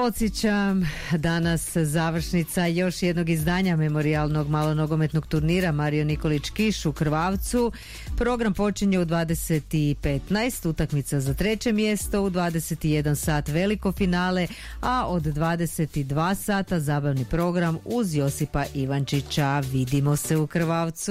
Podsjećam, danas završnica još jednog izdanja memorijalnog malonogometnog turnira Mario Nikolić Kiš u Krvavcu. Program počinje u 20:15, utakmica za treće mjesto, u 21 sat veliko finale, a od 22 sata zabavni program uz Josipa Ivančića. Vidimo se u Krvavcu.